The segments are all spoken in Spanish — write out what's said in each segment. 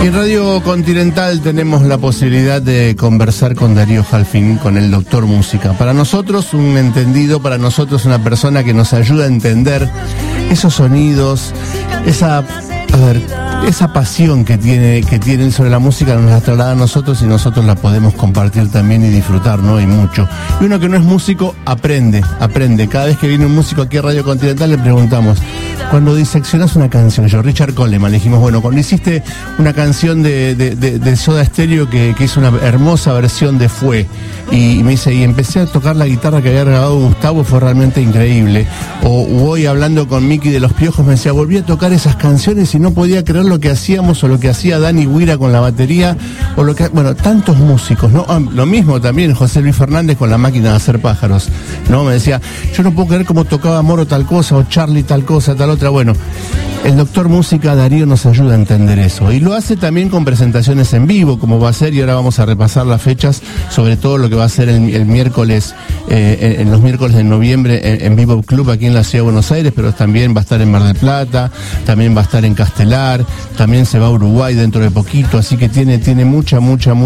Y en Radio Continental tenemos la posibilidad de conversar con Darío Halfin, con el Doctor Música. Para nosotros un entendido, para nosotros una persona que nos ayuda a entender esos sonidos, esa pasión que tienen sobre la música, nos la traslada a nosotros y nosotros la podemos compartir también y disfrutar, ¿no? Y mucho. Y uno que no es músico aprende. Cada vez que viene un músico aquí a Radio Continental le preguntamos, cuando diseccionas una canción, Richard Coleman, le dijimos, bueno, cuando hiciste una canción de Soda Stereo que hizo una hermosa versión de Fue, y me dice, y empecé a tocar la guitarra que había grabado Gustavo, fue realmente increíble. O hoy hablando con Miki de Los Piojos, me decía, volví a tocar esas canciones y no podía creer lo que hacíamos, o lo que hacía Dani Guira con la batería, o lo que, bueno, tantos músicos, ¿no? Lo mismo también José Luis Fernández con la máquina de hacer pájaros, ¿no? Me decía, yo no puedo creer cómo tocaba Moro tal cosa, o Charlie tal cosa, tal otra. Bueno, el Doctor Música, Darío, nos ayuda a entender eso, y lo hace también con presentaciones en vivo, como va a ser, y ahora vamos a repasar las fechas, sobre todo lo que va a ser el miércoles, en los miércoles de noviembre en Vivo Club aquí en la Ciudad de Buenos Aires, pero también va a estar en Mar del Plata, también va a estar en Castelar, también se va a Uruguay dentro de poquito, así que tiene mucha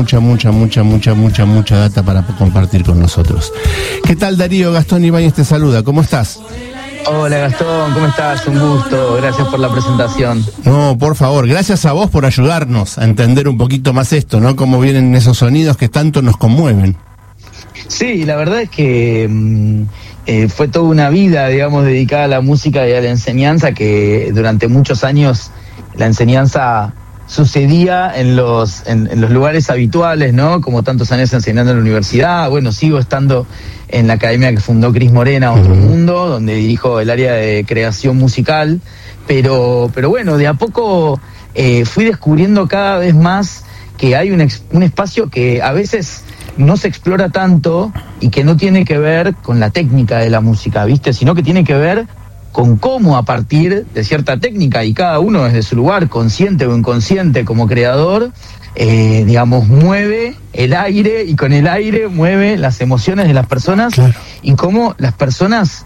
data para compartir con nosotros. ¿Qué tal, Darío? Gastón Ibáñez te saluda, ¿cómo estás? Hola Gastón, ¿cómo estás? Un gusto, gracias por la presentación. No, por favor, gracias a vos por ayudarnos a entender un poquito más esto, ¿no? Cómo vienen esos sonidos que tanto nos conmueven. Sí, la verdad es que fue toda una vida, digamos, dedicada a la música y a la enseñanza, que durante muchos años la enseñanza sucedía en los lugares habituales, ¿no? Como tantos años enseñando en la universidad. Bueno, sigo estando en la academia que fundó Cris Morena, Otro Mundo, donde dirijo el área de creación musical, pero bueno, de a poco fui descubriendo cada vez más que hay un espacio que a veces no se explora tanto y que no tiene que ver con la técnica de la música, ¿viste? Sino que tiene que ver con cómo, a partir de cierta técnica, y cada uno desde su lugar, consciente o inconsciente como creador, digamos, mueve el aire, y con el aire mueve las emociones de las personas. Claro. Y cómo las personas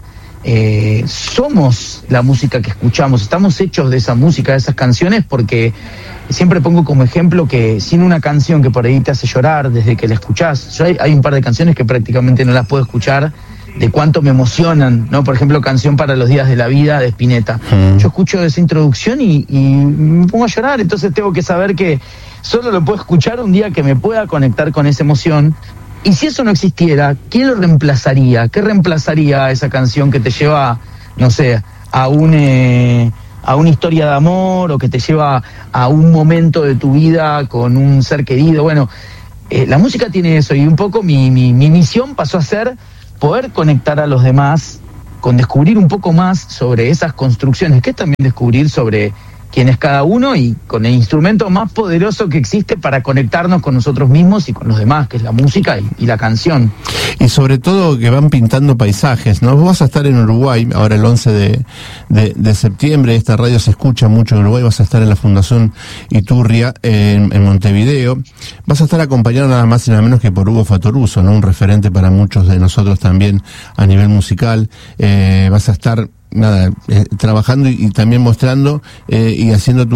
somos la música que escuchamos, estamos hechos de esa música, de esas canciones, porque siempre pongo como ejemplo que sin una canción que por ahí te hace llorar desde que la escuchás, yo hay un par de canciones que prácticamente no las puedo escuchar de cuánto me emocionan, ¿no? Por ejemplo, Canción para los días de la vida, de Spinetta. Yo escucho esa introducción y me pongo a llorar, entonces tengo que saber que solo lo puedo escuchar un día que me pueda conectar con esa emoción. Y si eso no existiera, ¿qué lo reemplazaría? ¿Qué reemplazaría a esa canción que te lleva, no sé, a una historia de amor, o que te lleva a un momento de tu vida con un ser querido? Bueno, la música tiene eso, y un poco mi misión pasó a ser poder conectar a los demás con descubrir un poco más sobre esas construcciones, que es también descubrir sobre quién es cada uno, y con el instrumento más poderoso que existe para conectarnos con nosotros mismos y con los demás, que es la música y la canción. Y sobre todo que van pintando paisajes, ¿no? Vos vas a estar en Uruguay, ahora el 11 de septiembre, esta radio se escucha mucho en Uruguay, vas a estar en la Fundación Iturria, en Montevideo. Vas a estar acompañado nada más y nada menos que por Hugo Fatoruso, ¿no? Un referente para muchos de nosotros también a nivel musical. Vas a estar trabajando y también mostrando y haciendo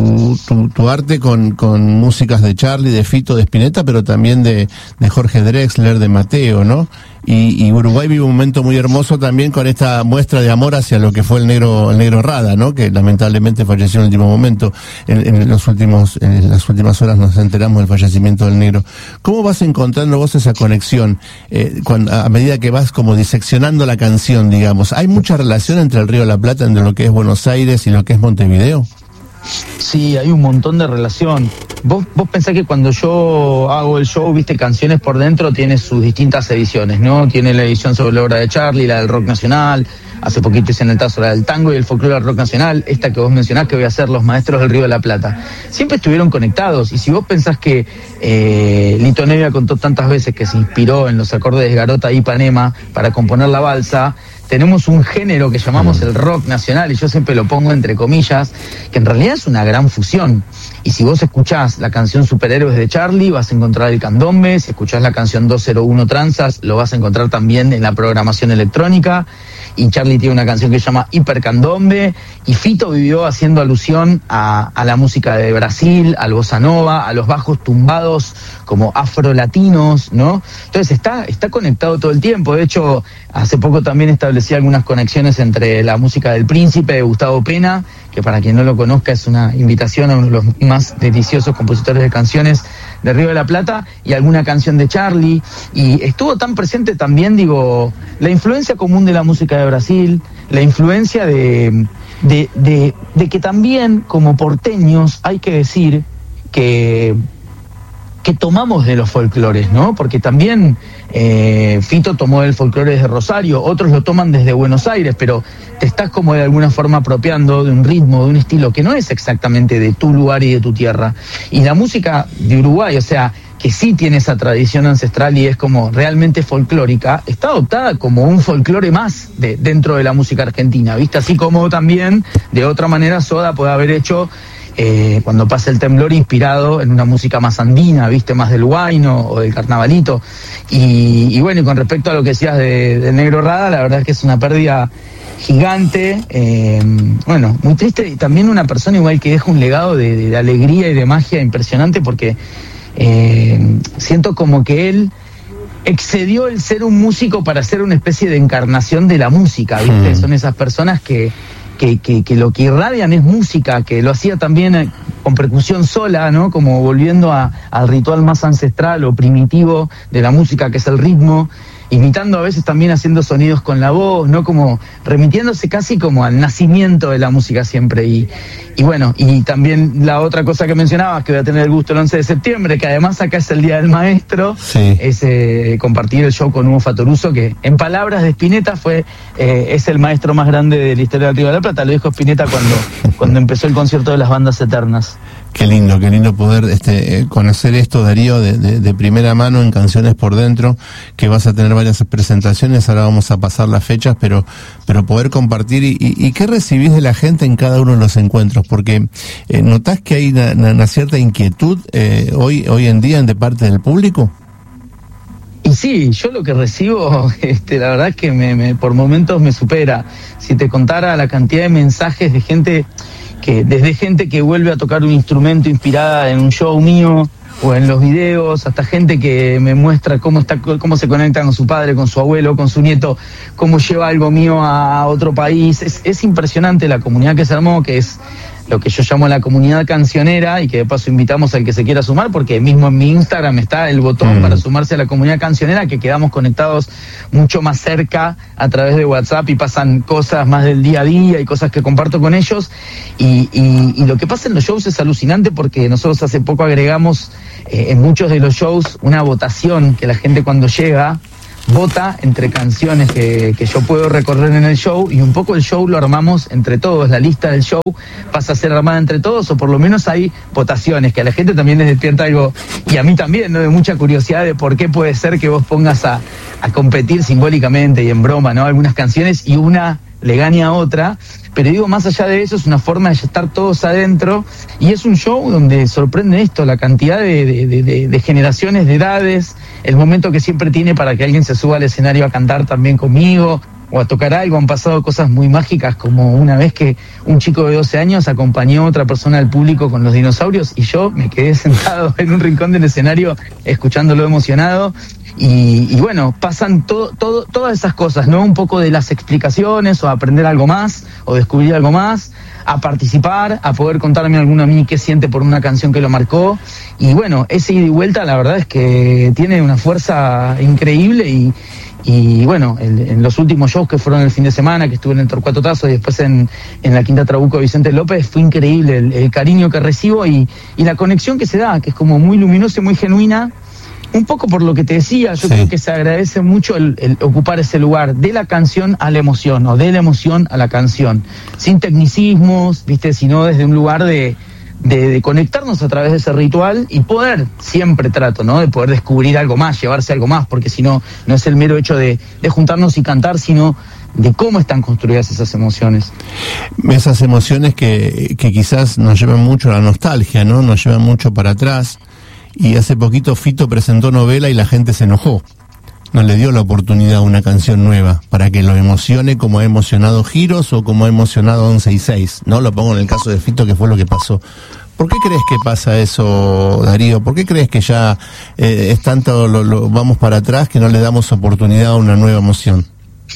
tu arte con músicas de Charlie, de Fito, de Spinetta, pero también de Jorge Drexler, de Mateo, ¿no? Y Uruguay vive un momento muy hermoso también con esta muestra de amor hacia lo que fue el negro Rada, ¿no? Que lamentablemente falleció en el último momento. En las últimas horas nos enteramos del fallecimiento del negro. ¿Cómo vas encontrando vos esa conexión a medida que vas como diseccionando la canción, digamos? ¿Hay mucha relación entre el Río de la Plata, entre lo que es Buenos Aires y lo que es Montevideo? Sí, hay un montón de relación. Vos pensás que cuando yo hago el show, viste, Canciones por Dentro tiene sus distintas ediciones, ¿no? Tiene la edición sobre la obra de Charlie, la del rock nacional, hace poquito hice en el Tazo la del tango y el folclore del rock nacional, esta que vos mencionás que voy a hacer Los Maestros del Río de la Plata. Siempre estuvieron conectados, y si vos pensás que Lito Nevia contó tantas veces que se inspiró en los acordes de Garota y Ipanema para componer la balsa, tenemos un género que llamamos el rock nacional, y yo siempre lo pongo entre comillas, que en realidad es una gran fusión. Y si vos escuchás la canción Superhéroes de Charlie, vas a encontrar el candombe. Si escuchás la canción 201 Tranzas, lo vas a encontrar también en la programación electrónica. y Charly tiene una canción que se llama Hipercandombe, y Fito vivió haciendo alusión a la música de Brasil, al bossa nova, a los bajos tumbados como afrolatinos, ¿no? Entonces está conectado todo el tiempo. De hecho, hace poco también establecí algunas conexiones entre la música del Príncipe de Gustavo Pena, que para quien no lo conozca es una invitación a uno de los más deliciosos compositores de canciones de Río de la Plata, y alguna canción de Charly, y estuvo tan presente también, digo, la influencia común de la música de Brasil, la influencia de que también como porteños hay que decir que tomamos de los folclores, ¿no? Porque también Fito tomó el folclore desde Rosario, otros lo toman desde Buenos Aires, pero te estás como de alguna forma apropiando de un ritmo, de un estilo que no es exactamente de tu lugar y de tu tierra. Y la música de Uruguay, o sea, que sí tiene esa tradición ancestral y es como realmente folclórica, está adoptada como un folclore más dentro de la música argentina, ¿viste? Así como también, de otra manera, Soda puede haber hecho Cuando pasa el temblor, inspirado en una música más andina, viste, más del huayno o del carnavalito. Y bueno, y con respecto a lo que decías de Negro Rada, la verdad es que es una pérdida gigante, bueno, muy triste, y también una persona igual que deja un legado de alegría y de magia impresionante, porque siento como que él excedió el ser un músico para ser una especie de encarnación de la música, ¿viste? Son esas personas que lo que irradian es música, que lo hacía también con percusión sola, ¿no? Como volviendo al ritual más ancestral o primitivo de la música, que es el ritmo, imitando a veces también haciendo sonidos con la voz, ¿no? Como remitiéndose casi como al nacimiento de la música siempre. Y bueno, y también la otra cosa que mencionabas, que voy a tener el gusto el 11 de septiembre, que además acá es el Día del Maestro, sí, es compartir el show con Hugo Fatoruso, que en palabras de Spinetta es el maestro más grande de la historia del Río de la Plata. Lo dijo Spinetta cuando empezó el concierto de las bandas eternas. Qué lindo poder conocer esto, Darío, de primera mano en Canciones por Dentro, que vas a tener varias presentaciones, ahora vamos a pasar las fechas, pero poder compartir y qué recibís de la gente en cada uno de los encuentros, porque ¿notás que hay una cierta inquietud hoy en día de parte del público? Y sí, yo lo que recibo, la verdad es que por momentos me supera. Si te contara la cantidad de mensajes de gente desde gente que vuelve a tocar un instrumento inspirada en un show mío o en los videos, hasta gente que me muestra cómo se conecta con su padre, con su abuelo, con su nieto, cómo lleva algo mío a otro país. Es impresionante la comunidad que se armó, que es lo que yo llamo la comunidad cancionera, y que de paso invitamos al que se quiera sumar, porque mismo en mi Instagram está el botón para sumarse a la comunidad cancionera, que quedamos conectados mucho más cerca a través de WhatsApp y pasan cosas más del día a día y cosas que comparto con ellos. Y lo que pasa en los shows es alucinante, porque nosotros hace poco agregamos en muchos de los shows una votación, que la gente cuando llega vota entre canciones que yo puedo recorrer en el show, y un poco el show lo armamos entre todos. La lista del show pasa a ser armada entre todos, o por lo menos hay votaciones, que a la gente también les despierta algo, y a mí también, ¿no?, de mucha curiosidad de por qué puede ser que vos pongas a competir simbólicamente y en broma, ¿no?, algunas canciones, y una le gane a otra. Pero digo, más allá de eso, es una forma de estar todos adentro, y es un show donde sorprende esto, la cantidad de generaciones, de edades, el momento que siempre tiene para que alguien se suba al escenario a cantar también conmigo, o a tocar algo. Han pasado cosas muy mágicas, como una vez que un chico de 12 años acompañó a otra persona del público con los dinosaurios, y yo me quedé sentado en un rincón del escenario escuchándolo emocionado. Y bueno, pasan todas esas cosas, ¿no? Un poco de las explicaciones, o aprender algo más, o descubrir algo más, a participar, a poder contarme alguno a mí qué siente por una canción que lo marcó. Y bueno, ese ida y vuelta, la verdad es que tiene una fuerza increíble. Y bueno, en los últimos shows que fueron el fin de semana, que estuve en el Torcuato Tazo y después en la Quinta Trabuco de Vicente López, fue increíble el cariño que recibo y la conexión que se da, que es como muy luminosa y muy genuina. Un poco por lo que te decía, yo creo que se agradece mucho el ocupar ese lugar de la canción a la emoción, o de la emoción a la canción, sin tecnicismos, ¿viste?, sino desde un lugar de conectarnos a través de ese ritual, y poder, siempre trato, ¿no?, de poder descubrir algo más, llevarse algo más, porque si no, no es el mero hecho de juntarnos y cantar, sino de cómo están construidas esas emociones. Esas emociones que quizás nos llevan mucho a la nostalgia, ¿no?, nos llevan mucho para atrás. Y hace poquito Fito presentó novela y la gente se enojó. no le dio la oportunidad a una canción nueva para que lo emocione como ha emocionado Giros o como ha emocionado 11 y 6, ¿no? Lo pongo en el caso de Fito, que fue lo que pasó. ¿Por qué crees que pasa eso, Darío? ¿Por qué crees que ya es tanto vamos para atrás que no le damos oportunidad a una nueva emoción?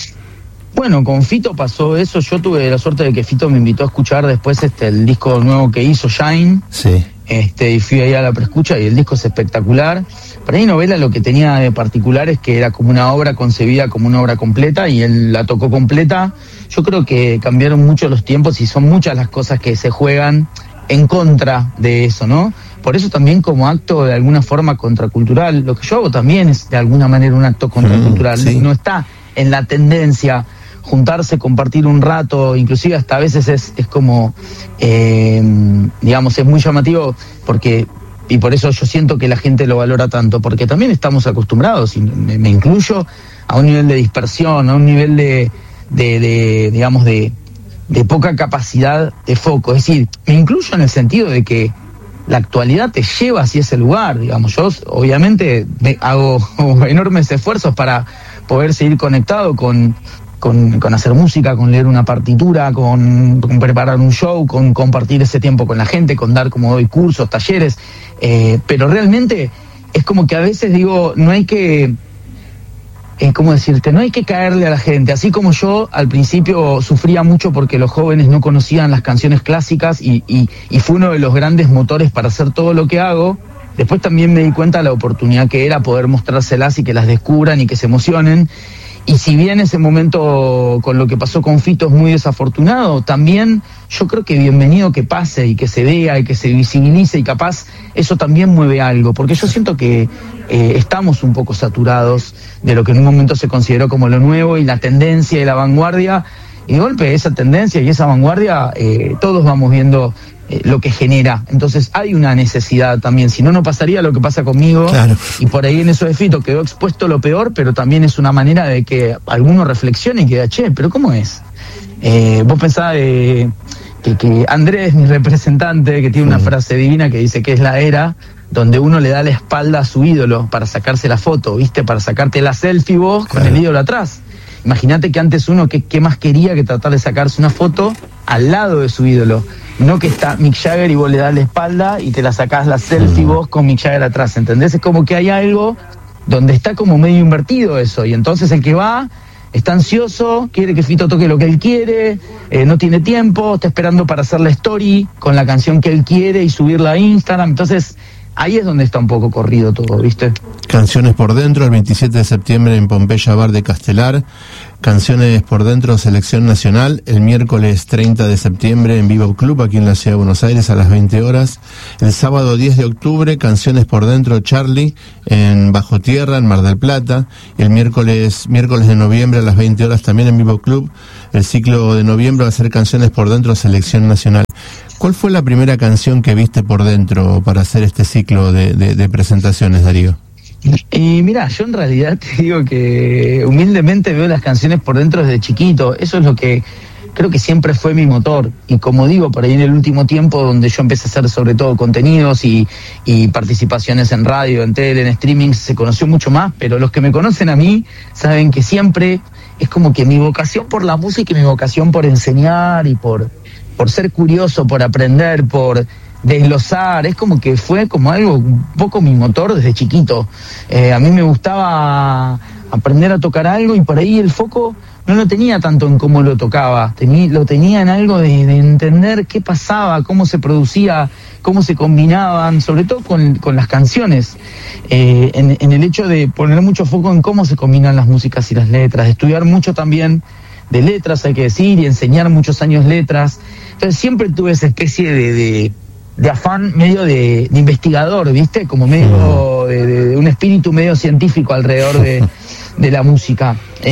Bueno, con Fito pasó eso. Yo tuve la suerte de que Fito me invitó a escuchar después el disco nuevo que hizo, Shine. Sí. Y fui ahí a la preescucha y el disco es espectacular. Para mí Novela lo que tenía de particular es que era como una obra concebida como una obra completa y él la tocó completa. Yo creo que cambiaron mucho los tiempos y son muchas las cosas que se juegan en contra de eso, ¿no? Por eso también como acto de alguna forma contracultural, lo que yo hago también es de alguna manera un acto contracultural. Sí. No está en la tendencia juntarse, compartir un rato, inclusive hasta a veces es como, digamos, es muy llamativo y por eso yo siento que la gente lo valora tanto, porque también estamos acostumbrados, y me incluyo, a un nivel de dispersión, a un nivel digamos, de poca capacidad de foco. Es decir, me incluyo en el sentido de que la actualidad te lleva hacia ese lugar, digamos. Yo obviamente hago enormes esfuerzos para poder seguir conectado con hacer música, con leer una partitura, con preparar un show, con compartir ese tiempo con la gente, con dar, como doy, cursos, talleres, pero realmente es como que a veces digo, no hay que, ¿cómo decirte? No hay que caerle a la gente, así como yo al principio sufría mucho porque los jóvenes no conocían las canciones clásicas y fue uno de los grandes motores para hacer todo lo que hago. Después también me di cuenta de la oportunidad que era poder mostrárselas y que las descubran y que se emocionen. Y si bien ese momento con lo que pasó con Fito es muy desafortunado, también yo creo que bienvenido que pase y que se vea y que se visibilice y capaz eso también mueve algo, porque yo siento que estamos un poco saturados de lo que en un momento se consideró como lo nuevo y la tendencia y la vanguardia, y de golpe esa tendencia y esa vanguardia todos vamos viendo lo que genera. Entonces hay una necesidad también, si no, no pasaría lo que pasa conmigo. Claro. Y por ahí en eso de Fito quedó expuesto lo peor, pero también es una manera de que alguno reflexione y quede, che, pero ¿cómo es? Vos pensás que Andrés, mi representante, que tiene una frase divina que dice que es la era donde uno le da la espalda a su ídolo para sacarse la foto, ¿viste? Para sacarte la selfie vos con el ídolo atrás. Imagínate que antes uno ¿qué más quería que tratar de sacarse una foto al lado de su ídolo? No que está Mick Jagger y vos le das la espalda y te la sacás la selfie vos con Mick Jagger atrás, ¿entendés? Es como que hay algo donde está como medio invertido eso, y entonces el que va está ansioso, quiere que Fito toque lo que él quiere, no tiene tiempo, está esperando para hacer la story con la canción que él quiere y subirla a Instagram. Entonces ahí es donde está un poco corrido todo, ¿viste? Canciones por Dentro, el 27 de septiembre en Pompeya Bar de Castelar. Canciones por Dentro, Selección Nacional, el miércoles 30 de septiembre en Vivo Club, aquí en la Ciudad de Buenos Aires, a las 20 horas. El sábado 10 de octubre, Canciones por Dentro, Charlie, en Bajo Tierra, en Mar del Plata. El miércoles de noviembre a las 20 horas también en Vivo Club. El ciclo de noviembre va a ser Canciones por Dentro, Selección Nacional. ¿Cuál fue la primera canción que viste por dentro para hacer este ciclo de presentaciones, Darío? Y mira, yo en realidad te digo que humildemente veo las canciones por dentro desde chiquito. Eso es lo que creo que siempre fue mi motor. Y como digo, por ahí en el último tiempo, donde yo empecé a hacer sobre todo contenidos y participaciones en radio, en tele, en streaming, se conoció mucho más, pero los que me conocen a mí saben que siempre es como que mi vocación por la música y mi vocación por enseñar y por ser curioso, por aprender, por desglosar, es como que fue como algo un poco mi motor desde chiquito. A mí me gustaba aprender a tocar algo y por ahí el foco no lo tenía tanto en cómo lo tocaba, lo tenía en algo de entender qué pasaba, cómo se producía, cómo se combinaban, sobre todo con las canciones, en el hecho de poner mucho foco en cómo se combinan las músicas y las letras, de estudiar mucho también de letras, hay que decir, y enseñar muchos años letras. Entonces siempre tuve esa especie de afán medio de investigador, ¿viste? Como medio de un espíritu medio científico alrededor de la música.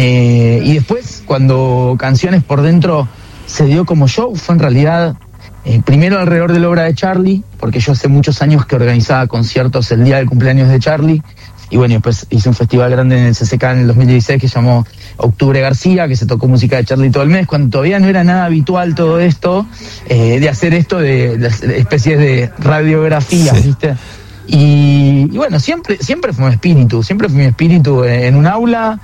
Y después, cuando Canciones por Dentro se dio como show, fue en realidad primero alrededor de la obra de Charlie, porque yo hace muchos años que organizaba conciertos el día del cumpleaños de Charlie. Y bueno, pues hice un festival grande en el CCK en el 2016 que se llamó Octubre García, que se tocó música de Charlie todo el mes, cuando todavía no era nada habitual todo esto, de hacer esto de las especies de radiografías, sí, ¿viste? Y bueno, siempre fue mi espíritu en un aula,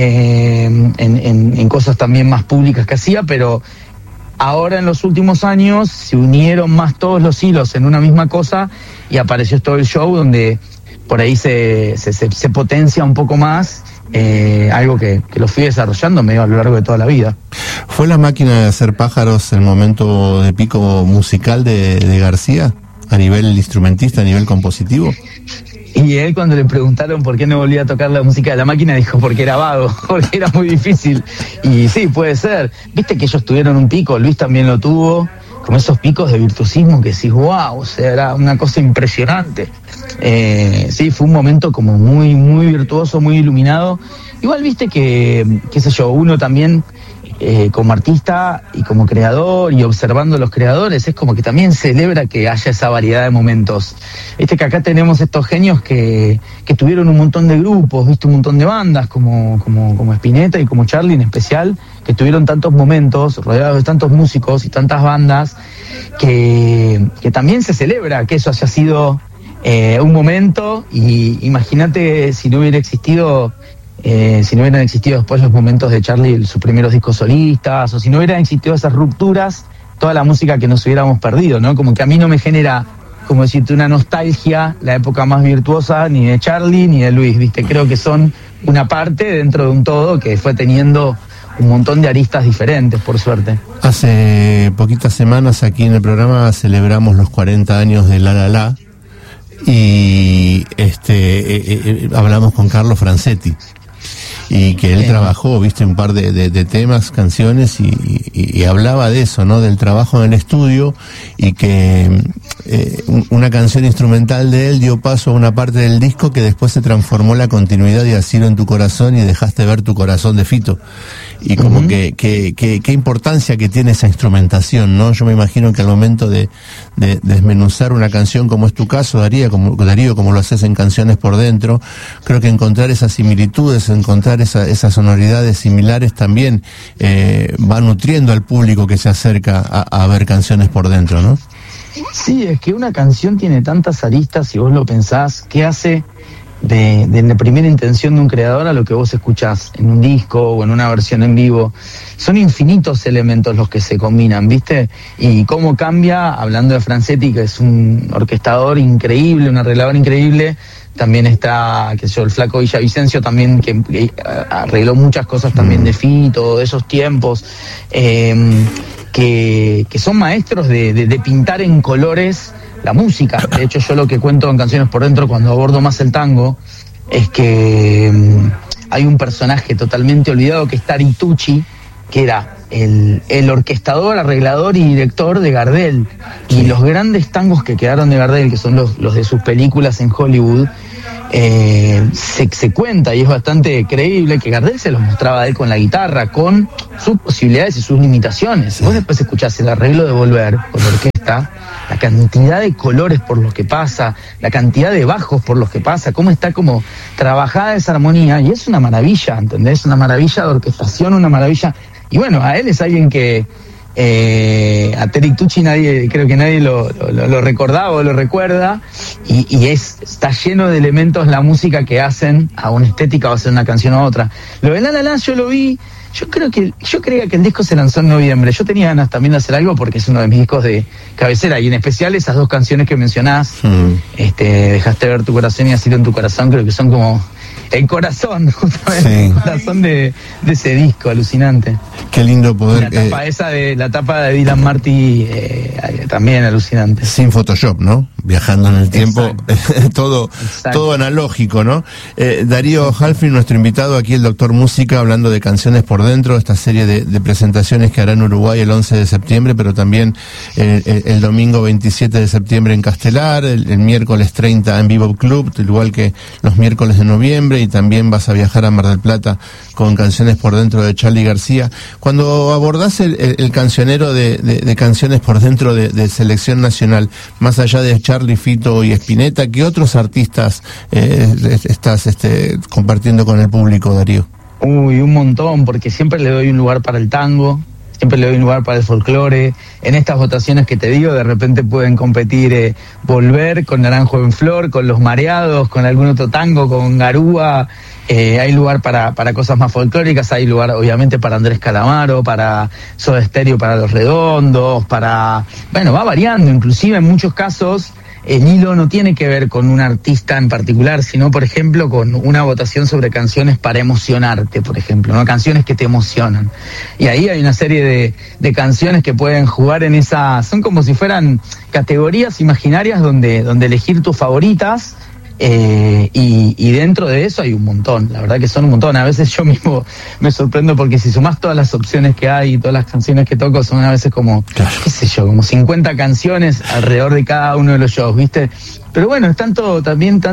en cosas también más públicas que hacía, pero ahora en los últimos años se unieron más todos los hilos en una misma cosa y apareció todo el show donde por ahí se potencia un poco más, algo que lo fui desarrollando medio a lo largo de toda la vida. ¿Fue La máquina de hacer pájaros el momento de pico musical de García? ¿A nivel instrumentista, a nivel compositivo? Y él, cuando le preguntaron por qué no volvía a tocar la música de La máquina, dijo porque era vago, porque era muy difícil. Y sí, puede ser. Viste que ellos tuvieron un pico, Luis también lo tuvo, como esos picos de virtuosismo que decís, wow, o sea, era una cosa impresionante. Sí, fue un momento como muy, muy virtuoso, muy iluminado. Igual viste que, qué sé yo, uno también, como artista y como creador y observando a los creadores, es como que también celebra que haya esa variedad de momentos. Viste que acá tenemos estos genios que tuvieron un montón de grupos, viste, un montón de bandas como Spinetta y como Charly en especial, que tuvieron tantos momentos rodeados de tantos músicos y tantas bandas, que también se celebra que eso haya sido un momento. Y imagínate si no hubieran existido después los momentos de Charly, sus primeros discos solistas, o si no hubieran existido esas rupturas, toda la música que nos hubiéramos perdido, ¿no? Como que a mí no me genera, como decirte, una nostalgia la época más virtuosa ni de Charly ni de Luis, ¿viste? Creo que son una parte dentro de un todo que fue teniendo un montón de aristas diferentes, por suerte. Hace poquitas semanas aquí en el programa celebramos los 40 años de La La La y hablamos con Carlo Franzetti. Y que él trabajó, viste, un par de temas, canciones, y hablaba de eso, ¿no? Del trabajo en el estudio, y que una canción instrumental de él dio paso a una parte del disco que después se transformó la continuidad y Asilo en tu corazón, y dejaste ver tu corazón de Fito. Y como qué importancia que tiene esa instrumentación, ¿no? Yo me imagino que al momento de desmenuzar una canción, como es tu caso, Darío, como lo haces en Canciones por Dentro, creo que encontrar esas similitudes, encontrar esas sonoridades similares también va nutriendo al público que se acerca a ver Canciones por Dentro, ¿no? Sí, es que una canción tiene tantas aristas, si vos lo pensás, ¿qué hace de la primera intención de un creador a lo que vos escuchás en un disco o en una versión en vivo? Son infinitos elementos los que se combinan, ¿viste? Y cómo cambia, hablando de Franzetti, que es un orquestador increíble, un arreglador increíble. También está, qué sé yo, el Flaco Villavicencio también, que arregló muchas cosas también de Fito, de esos tiempos, que son maestros de pintar en colores la música. De hecho, yo lo que cuento en Canciones por Dentro, cuando abordo más el tango, es que hay un personaje totalmente olvidado que es Tari Tucci, que era el orquestador, arreglador y director de Gardel. Y los grandes tangos que quedaron de Gardel, que son los de sus películas en Hollywood, se cuenta, y es bastante creíble, que Gardel se los mostraba a él con la guitarra, con sus posibilidades y sus limitaciones. Si vos después escuchás el arreglo de Volver con la orquesta, la cantidad de colores por los que pasa, la cantidad de bajos por los que pasa, cómo está como trabajada esa armonía, y es una maravilla, ¿entendés? Una maravilla de orquestación, una maravilla. Y bueno, a él es alguien que a Terry Tucci creo que nadie lo recordaba o lo recuerda, y está lleno de elementos la música que hacen a una estética o a hacer una canción a otra. Lo de La La La yo lo vi, yo creía que el disco se lanzó en noviembre. Yo tenía ganas también de hacer algo porque es uno de mis discos de cabecera, y en especial esas dos canciones que mencionás, Dejaste ver tu corazón y Asilo en tu corazón, creo que son como el corazón, justamente, sí. El corazón de ese disco, alucinante. Qué lindo poder... La tapa de Dylan Marty, también alucinante. Sin Photoshop, ¿no? Viajando en el tiempo, todo analógico, ¿no? Darío Halfin, nuestro invitado aquí, el Doctor Música, hablando de Canciones por Dentro, esta serie de presentaciones que hará en Uruguay el 11 de septiembre, pero también el domingo 27 de septiembre en Castelar, el miércoles 30 en Vivo Club, igual que los miércoles de noviembre, y también vas a viajar a Mar del Plata con Canciones por Dentro de Charly García. Cuando abordás el cancionero de Canciones por Dentro de Selección Nacional, más allá de Charly, Fito y Spinetta, ¿qué otros artistas estás compartiendo con el público, Darío? Uy, un montón, porque siempre le doy un lugar para el tango, siempre le doy un lugar para el folclore. En estas votaciones que te digo, de repente pueden competir Volver con Naranjo en Flor, con Los Mareados, con algún otro tango, con Garúa. Hay lugar para cosas más folclóricas, hay lugar obviamente para Andrés Calamaro, para Soda Stereo, para Los Redondos, bueno, va variando, inclusive en muchos casos el hilo no tiene que ver con un artista en particular, sino por ejemplo con una votación sobre canciones para emocionarte, por ejemplo, ¿no? Canciones que te emocionan. Y ahí hay una serie de canciones que pueden jugar en son como si fueran categorías imaginarias donde elegir tus favoritas. Y dentro de eso hay un montón, la verdad que son un montón. A veces yo mismo me sorprendo porque si sumás todas las opciones que hay y todas las canciones que toco, son a veces como, qué sé yo, como 50 canciones alrededor de cada uno de los shows, ¿viste? Pero bueno, es tantos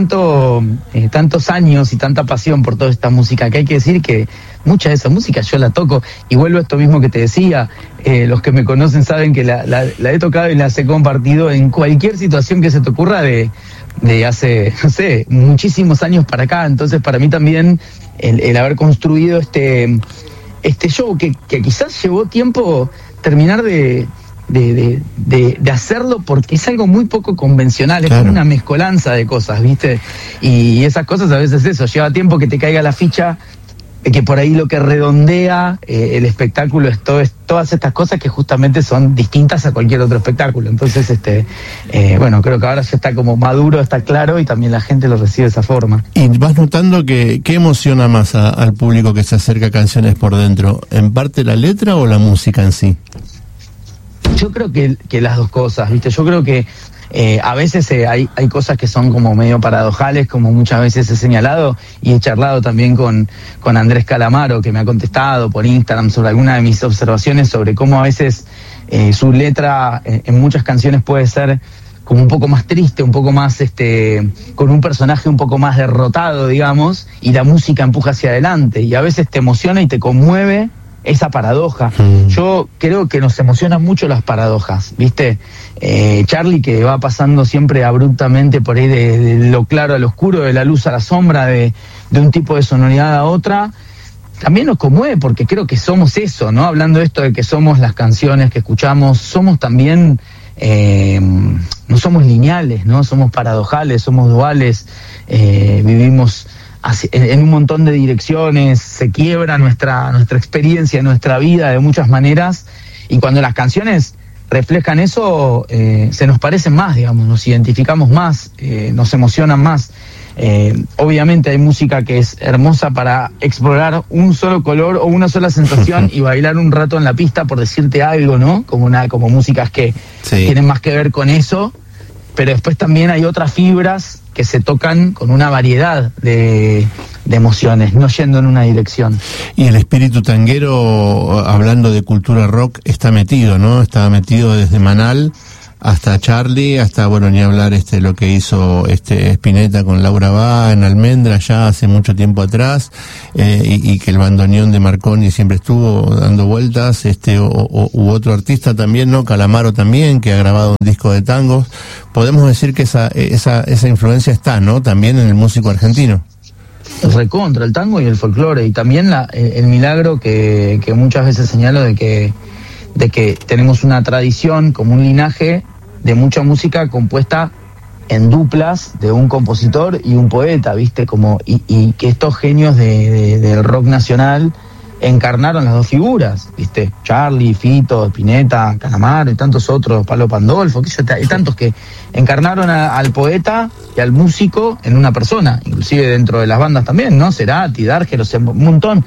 años y tanta pasión por toda esta música que hay que decir que mucha de esa música yo la toco. Y vuelvo a esto mismo que te decía, los que me conocen saben que la he tocado y las he compartido en cualquier situación que se te ocurra de hace, no sé, muchísimos años para acá. Entonces para mí también el haber construido este show que quizás llevó tiempo terminar de hacerlo, porque es algo muy poco convencional, es como una mezcolanza de cosas, ¿viste? Y esas cosas a veces lleva tiempo que te caiga la ficha de que por ahí lo que redondea el espectáculo es todas estas cosas que justamente son distintas a cualquier otro espectáculo. Entonces, bueno, creo que ahora ya está como maduro, está claro, y también la gente lo recibe de esa forma. ¿Y vas notando qué emociona más al público que se acerca a Canciones por Dentro? ¿En parte la letra o la música en sí? Yo creo que las dos cosas, ¿viste? Yo creo que a veces hay cosas que son como medio paradojales, como muchas veces he señalado, y he charlado también con Andrés Calamaro, que me ha contestado por Instagram sobre alguna de mis observaciones sobre cómo a veces su letra en muchas canciones puede ser como un poco más triste, un poco más con un personaje un poco más derrotado, digamos, y la música empuja hacia adelante, y a veces te emociona y te conmueve esa paradoja. Yo creo que nos emocionan mucho las paradojas, ¿viste? Charlie, que va pasando siempre abruptamente por ahí de lo claro a lo oscuro, de la luz a la sombra, de un tipo de sonoridad a otra, también nos conmueve, porque creo que somos eso, ¿no? Hablando de esto de que somos las canciones que escuchamos, somos también, no somos lineales, ¿no? Somos paradojales, somos duales, vivimos en un montón de direcciones, se quiebra nuestra experiencia, nuestra vida de muchas maneras, y cuando las canciones reflejan eso, se nos parecen más, digamos, nos identificamos más, nos emocionan más. Obviamente hay música que es hermosa para explorar un solo color o una sola sensación y bailar un rato en la pista, por decirte algo, ¿no? Como músicas que tienen más que ver con eso, pero después también hay otras fibras que se tocan con una variedad de emociones, no yendo en una dirección. Y el espíritu tanguero, hablando de cultura rock, está metido, ¿no? Está metido desde Manal hasta Charlie, hasta, bueno, ni hablar lo que hizo Spinetta con Laura Bá en Almendra ya hace mucho tiempo atrás, y que el bandoneón de Marconi siempre estuvo dando vueltas, u otro artista también, ¿no? Calamaro también, que ha grabado un disco de tangos. Podemos decir que esa influencia está, ¿no? También en el músico argentino. Recontra el tango y el folclore, y también el milagro que muchas veces señalo de que tenemos una tradición, como un linaje de mucha música compuesta en duplas de un compositor y un poeta, ¿viste? Y que estos genios del rock nacional encarnaron las dos figuras, ¿viste? Charlie, Fito, Spinetta, Calamaro y tantos otros, Palo Pandolfo, hay tantos que encarnaron al poeta y al músico en una persona, inclusive dentro de las bandas también, ¿no? Cerati, Dargero, un montón.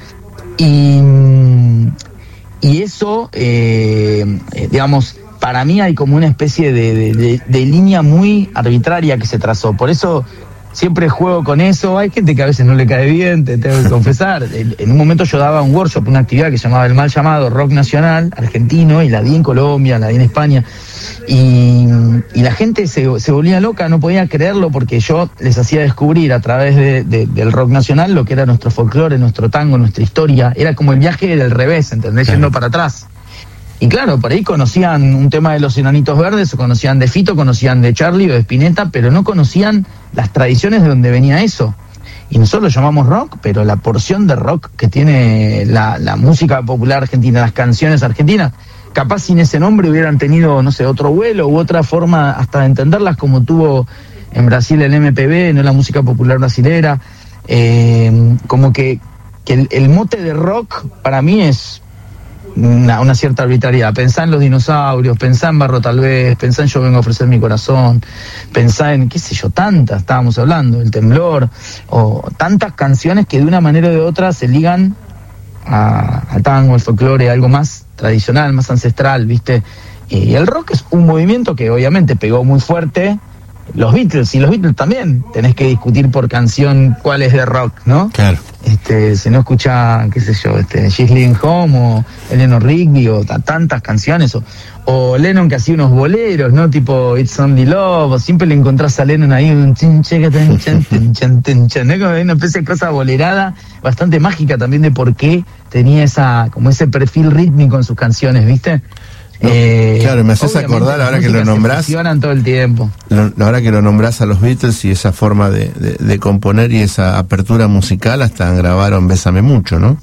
Y eso, digamos, para mí hay como una especie de línea muy arbitraria que se trazó. Por eso siempre juego con eso. Hay gente que a veces no le cae bien, te tengo que confesar. En un momento yo daba un workshop, una actividad que se llamaba el mal llamado Rock Nacional Argentino, y la di en Colombia, la di en España. Y la gente se volvía loca, no podía creerlo, porque yo les hacía descubrir a través del rock nacional lo que era nuestro folclore, nuestro tango, nuestra historia. Era como el viaje del revés, ¿entendés? Yendo para atrás. Y claro, por ahí conocían un tema de Los Enanitos Verdes, o conocían de Fito, conocían de Charlie o de Spinetta, pero no conocían las tradiciones de donde venía eso. y nosotros lo llamamos rock, pero la porción de rock que tiene la música popular argentina, las canciones argentinas, capaz sin ese nombre hubieran tenido, no sé, otro vuelo u otra forma hasta de entenderlas, como tuvo en Brasil el MPB, no la música popular brasilera. Como que el mote de rock para mí es una cierta arbitrariedad. Pensá en Los Dinosaurios, pensá en Barro tal vez, pensá en Yo vengo a ofrecer mi corazón, pensá en, qué sé yo, tantas, estábamos hablando, El Temblor, o tantas canciones que de una manera o de otra se ligan a tango, al folclore, algo más tradicional, más ancestral, ¿viste? Y el rock es un movimiento que obviamente pegó muy fuerte. Los Beatles, y los Beatles también tenés que discutir por canción cuál es de rock, ¿no? Claro. Si no escucha, qué sé yo, She's Leaving Home o Eleanor Rigby o tantas canciones, o Lennon que hacía unos boleros, ¿no? Tipo It's Only Love, o siempre le encontrás a Lennon ahí un ¿no? Una especie de cosa bolerada, bastante mágica también de por qué tenía ese perfil rítmico en sus canciones, ¿viste? Claro, me haces acordar ahora que lo nombrás. Todo el tiempo. Ahora que lo nombrás a los Beatles y esa forma de componer y esa apertura musical, hasta grabaron Bésame Mucho, ¿no?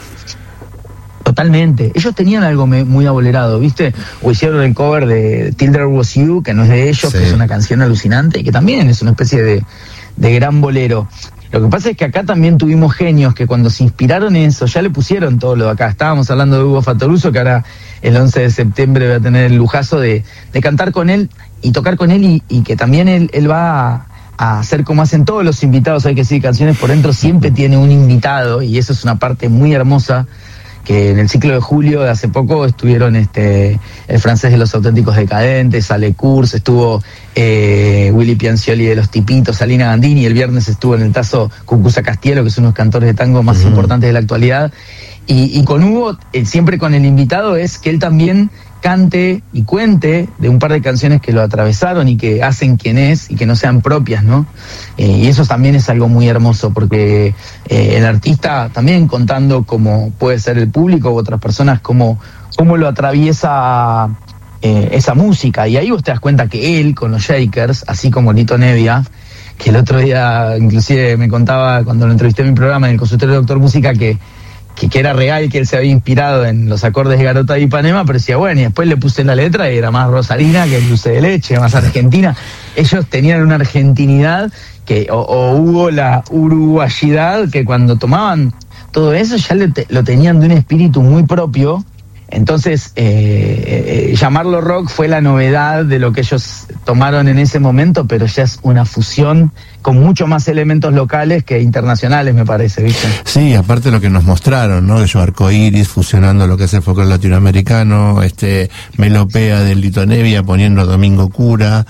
Totalmente. Ellos tenían algo muy abolerado, ¿viste? O hicieron el cover de Till There Was You, que no es de ellos, sí, que es una canción alucinante y que también es una especie de gran bolero. Lo que pasa es que acá también tuvimos genios que cuando se inspiraron en eso, ya le pusieron todo lo de acá. Estábamos hablando de Hugo Fattoruso, que ahora el 11 de septiembre voy a tener el lujazo de cantar con él y tocar con él, y que también él va a hacer como hacen todos los invitados, hay que decir, Canciones por Dentro siempre tiene un invitado, y eso es una parte muy hermosa, que en el ciclo de julio de hace poco estuvieron el francés de Los Auténticos Decadentes, Ale Kurz, estuvo Willy Piancioli de Los Tipitos, Alina Gandini, el viernes estuvo en el Tazo Cucuza Castielo, que son unos cantores de tango más importantes de la actualidad, y con Hugo, siempre con el invitado, es que él también cante y cuente de un par de canciones que lo atravesaron y que hacen quien es y que no sean propias, ¿no? Y eso también es algo muy hermoso, porque el artista también contando cómo puede ser el público u otras personas, cómo lo atraviesa esa música. Y ahí vos te das cuenta que él, con los Shakers, así como Lito Nevia, que el otro día inclusive me contaba cuando lo entrevisté en mi programa en el consultorio de Doctor Música que era real, que él se había inspirado en los acordes de Garota de Ipanema, pero decía, bueno, y después le puse la letra y era más rosarina que el dulce de leche, más argentina. Ellos tenían una argentinidad o hubo la uruguayidad, que cuando tomaban todo eso ya lo tenían de un espíritu muy propio. Entonces, llamarlo rock fue la novedad de lo que ellos tomaron en ese momento, pero ya es una fusión con mucho más elementos locales que internacionales, me parece, ¿viste? Sí, aparte lo que nos mostraron, ¿no? Ellos Arcoiris, fusionando lo que es el folclore latinoamericano, Melopea del Lito Nevia, poniendo Domingo Cura,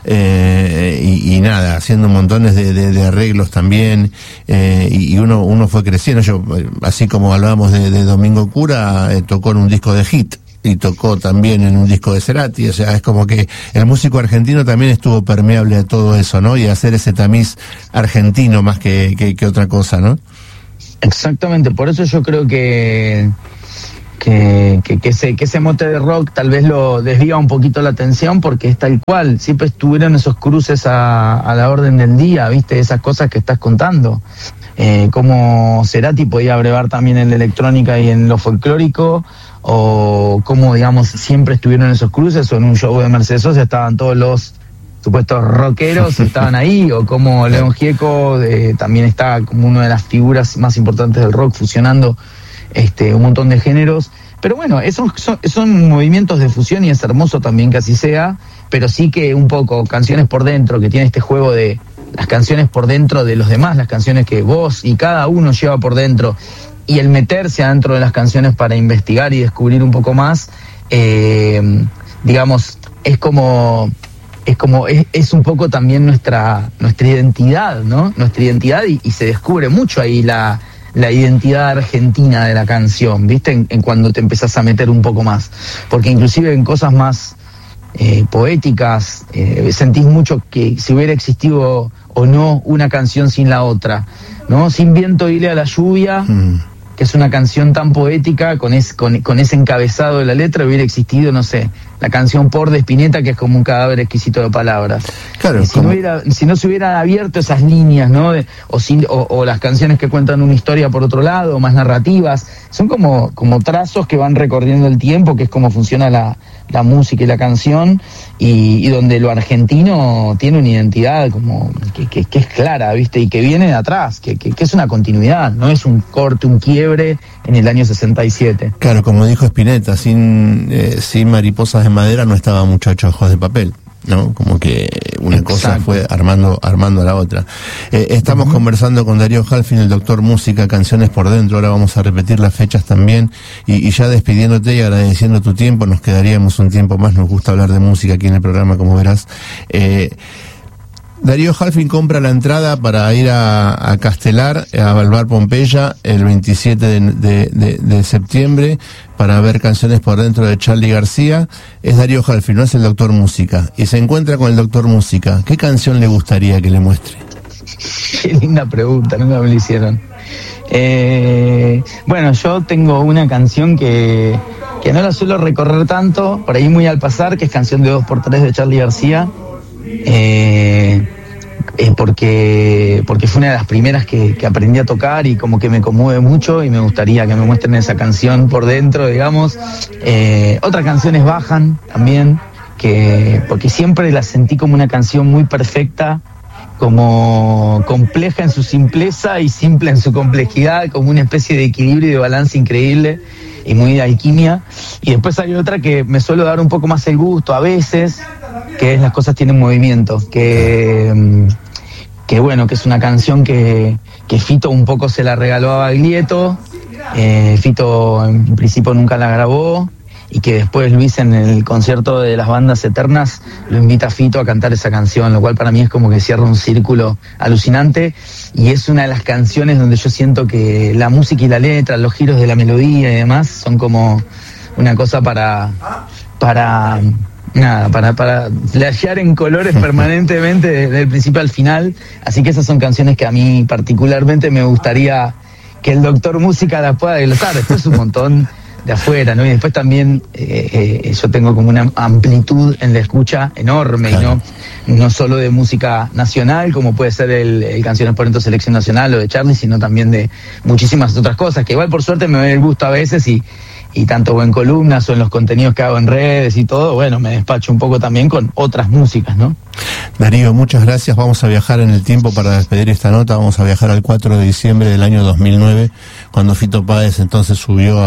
y nada, haciendo montones de arreglos también, y uno fue creciendo. Yo, así como hablábamos de Domingo Cura, tocó en un disco de Hit, y tocó también en un disco de Cerati, o sea, es como que el músico argentino también estuvo permeable a todo eso, ¿no? Y a hacer ese tamiz argentino más que otra cosa, ¿no? Exactamente, por eso yo creo que ese mote de rock tal vez lo desvía un poquito la atención, porque es tal cual, siempre estuvieron esos cruces a la orden del día, ¿viste? Esas cosas que estás contando. Como Cerati podía brevar también en la electrónica y en lo folclórico, o como, digamos, siempre estuvieron esos cruces, o en un show de Mercedes Sosa estaban todos los supuestos rockeros, estaban ahí, o como León Gieco también está como una de las figuras más importantes del rock, fusionando un montón de géneros. Pero bueno, esos son movimientos de fusión, y es hermoso también que así sea, pero sí que un poco Canciones por Dentro, que tiene este juego de las canciones por dentro de los demás, las canciones que vos y cada uno lleva por dentro, y el meterse adentro de las canciones para investigar y descubrir un poco más, digamos, es un poco también nuestra identidad, ¿no? Nuestra identidad, y se descubre mucho ahí la identidad argentina de la canción, ¿viste? En cuando te empezás a meter un poco más, porque inclusive en cosas más poéticas, sentís mucho que si hubiera existido o no una canción sin la otra, ¿no? Sin viento dile a la lluvia, que es una canción tan poética, con ese encabezado de la letra, hubiera existido, no sé, la canción Por de Spinetta, que es como un cadáver exquisito de palabras. Claro, y si no se hubieran abierto esas líneas, ¿no? O las canciones que cuentan una historia por otro lado, más narrativas, son como trazos que van recorriendo el tiempo, que es como funciona la música y la canción, y donde lo argentino tiene una identidad como que es clara, ¿viste? Y que viene de atrás, que es una continuidad, no es un corte, un quiebre en el año 67. Claro, como dijo Spinetta, sin mariposas de madera no estaba Muchacho Ojos de Papel, ¿no? Como que una cosa fue armando a la otra. Estamos conversando con Darío Halfin, el doctor música, Canciones por Dentro. Ahora vamos a repetir las fechas también, y ya despidiéndote y agradeciendo tu tiempo. Nos quedaríamos un tiempo más, nos gusta hablar de música aquí en el programa, como verás. Darío Halfin compra la entrada para ir a Castelar, a Bar Pompeya, el 27 de septiembre, para ver Canciones por Dentro de Charly García. Es Darío Halfin, no es el doctor música, y se encuentra con el doctor música. ¿Qué canción le gustaría que le muestre? Qué linda pregunta, nunca me lo hicieron. Bueno, yo tengo una canción que no la suelo recorrer tanto, por ahí muy al pasar, que es Canción de 2x3 de Charly García. Porque fue una de las primeras que aprendí a tocar, y como que me conmueve mucho, y me gustaría que me muestren esa canción por dentro, digamos. Otras canciones Bajan también, porque siempre la sentí como una canción muy perfecta, como compleja en su simpleza y simple en su complejidad, como una especie de equilibrio y de balance increíble y muy de alquimia. Y después hay otra que me suelo dar un poco más el gusto a veces, que es Las cosas tienen movimiento, que bueno, que es una canción que Fito un poco se la regaló a Baglietto. Fito en principio nunca la grabó, y que después Luis, en el concierto de las bandas eternas, lo invita a Fito a cantar esa canción, lo cual para mí es como que cierra un círculo alucinante, y es una de las canciones donde yo siento que la música y la letra, los giros de la melodía y demás, son como una cosa para flashear en colores permanentemente desde el principio al final. Así que esas son canciones que a mí particularmente me gustaría que el doctor música las pueda desglosar. Después un montón de afuera, ¿no? Y después también yo tengo como una amplitud en la escucha enorme, claro. Y no solo de música nacional, como puede ser el Canciones por Dentro Selección Nacional o de Charly, sino también de muchísimas otras cosas, que igual por suerte me doy el gusto a veces, y tanto en columnas o en los contenidos que hago en redes y todo, bueno, me despacho un poco también con otras músicas, ¿no? Darío, muchas gracias. Vamos a viajar en el tiempo para despedir esta nota. Vamos a viajar al 4 de diciembre del año 2009, cuando Fito Páez entonces subió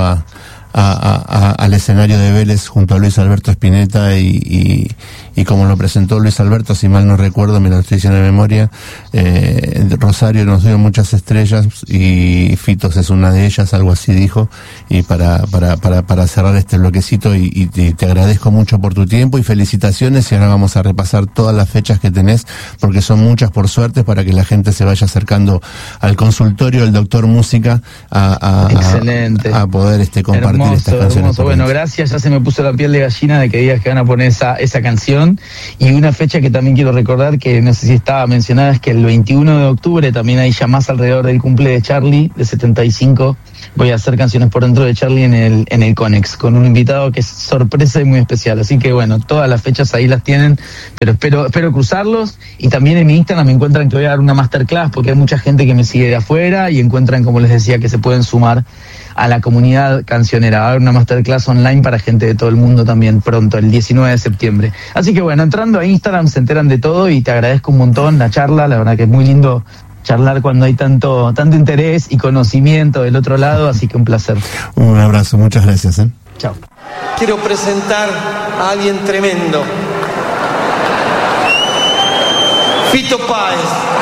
al escenario de Vélez junto a Luis Alberto Spinetta, y como lo presentó Luis Alberto, si mal no recuerdo, me lo estoy diciendo de memoria, Rosario nos dio muchas estrellas y Fitos es una de ellas, algo así dijo. Y para cerrar este bloquecito, y te agradezco mucho por tu tiempo y felicitaciones, y ahora vamos a repasar todas las fechas que tenés, porque son muchas por suerte, para que la gente se vaya acercando al consultorio del doctor música Excelente. a poder compartir estas canciones. Hermoso. Bueno, gracias, ya se me puso la piel de gallina de que digas que van a poner esa canción. Y una fecha que también quiero recordar, que no sé si estaba mencionada, es que el 21 de octubre, también ahí ya más alrededor del cumple de Charly, de 75, voy a hacer Canciones por Dentro de Charly en el Conex, con un invitado que es sorpresa y muy especial. Así que bueno, todas las fechas ahí las tienen, pero espero cruzarlos. Y también en mi Instagram me encuentran que voy a dar una masterclass, porque hay mucha gente que me sigue de afuera, y encuentran, como les decía, que se pueden sumar a la comunidad cancionera. Va a haber una masterclass online para gente de todo el mundo también pronto, el 19 de septiembre. Así que bueno, entrando a Instagram se enteran de todo, y te agradezco un montón la charla. La verdad que es muy lindo charlar cuando hay tanto interés y conocimiento del otro lado, así que un placer. Un abrazo, muchas gracias. Chao. Quiero presentar a alguien tremendo. Fito Páez.